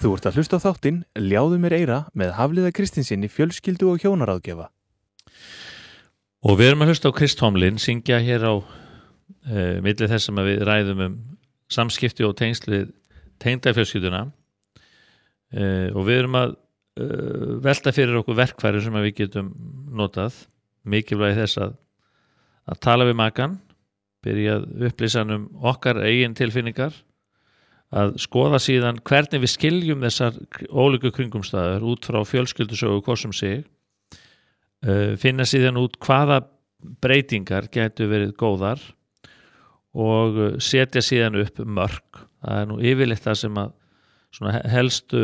Þú ert að hlusta á þáttinn Ljáðu mér eyra með Hafliða Kristinsinni fjölskyldu og hjónaráðgjafa. Og við erum að hlusta á Krist Tomlin syngja hér á milli þess að við ræðum samskipti og tengsl við tengdafjölskylduna og við erum að velta fyrir okkur verkfæri sem við getum notað, mikilvægi þess að tala við makan, byrja að upplýsa hann okkar eigin tilfinningar, að skoða síðan hvernig við skiljum þessar ólíku kringumstæður út frá fjölskyldusögu hvort sem sig, finna síðan út hvaða breytingar gætu verið góðar og setja síðan upp mörk. Það er nú yfirleitt það sem að svona helstu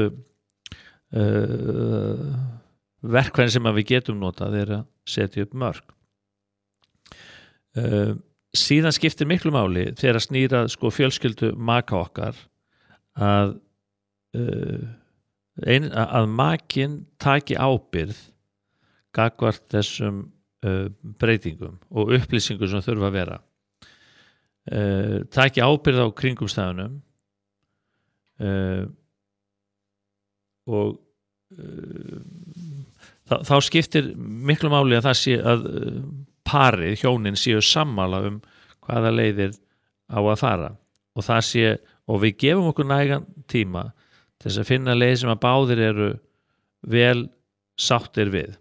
verkfærin sem að við getum notað er að setja upp mörk. Síðan skiptir miklu máli þegar að snýra fjölskyldu maka okkar að makinn taki ábyrgð gagnvart þessum breytingum og upplýsingum sem þurfa að vera. Taki ábyrgð á kringumstæðunum og þá skiptir miklu máli að það sé að parið, hjónin séu sammála hvaða leiðir á að fara og það sé, og við gefum okkur nægan tíma til þess að finna leið sem að báðir eru vel sáttir við.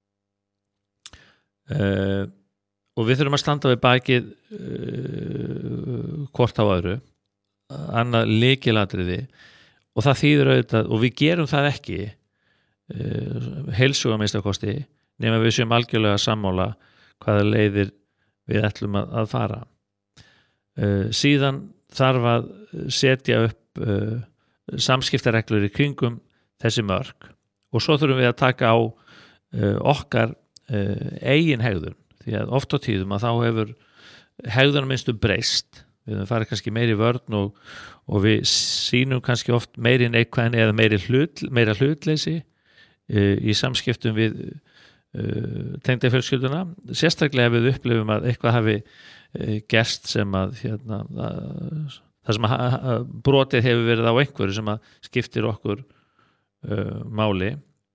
Og við þurfum að standa við bakið hvort á öðru, annað lykilatriði, og það þýðir auðvitað, og við gerum það ekki heilsuga minnstakosti nema við séum algjörlega sammála hvaða leiðir við ætlum að fara. Síðan þarf að setja upp samskiptareglur í kringum þessi mörk og svo þurfum við að taka á okkar eigin hegðun, því að oft á tíðum að þá hefur hegðunarmynstur breyst, við höfum farið kannski meiri vörn og við sýnum kannski oft meiri neikvæðni eða meira hlutleysi í samskiptum við tengdafjölskylduna, sérstaklega ef við upplifum að eitthvað hafi gerst sem að það sem að brotið hefur verið á einhverju sem að skiptir okkur máli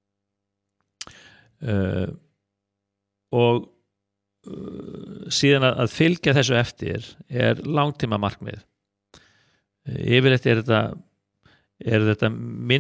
og síðan að fylgja þessu eftir er langtíma markmið. Yfirleitt er þetta